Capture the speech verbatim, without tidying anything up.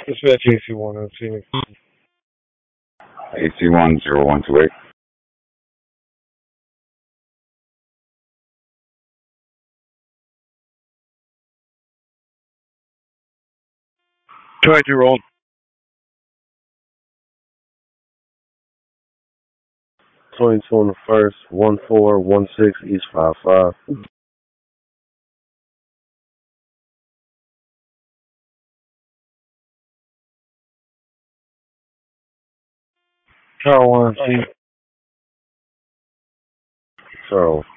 Dispatch A C one in Phoenix. A C one zero one two eight. twenty-two year old. twenty-two on the first, one four one six East five five. Car one C. Charles.